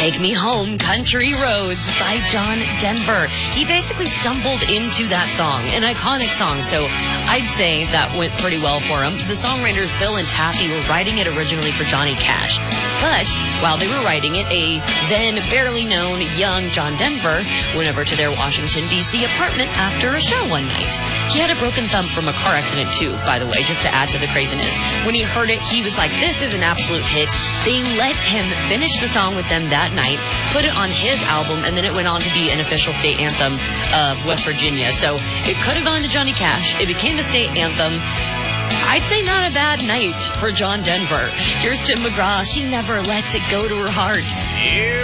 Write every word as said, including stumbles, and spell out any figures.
Take Me Home, Country Roads by John Denver. He basically stumbled into that song, an iconic song, so I'd say that went pretty well for him. The songwriters Bill and Taffy were writing it originally for Johnny Cash, but while they were writing it, a then barely known young John Denver went over to their Washington, D C apartment after a show one night. He had a broken thumb from a car accident too, by the way, just to add to the craziness. When he heard it, he was like, this is an absolute hit. They let him finish the song with them that night, put it on his album, and then it went on to be an official state anthem of West Virginia. So it could have gone to Johnny Cash. It became a state anthem. I'd say not a bad night for John Denver. Here's Tim McGraw. She never lets it go to her heart.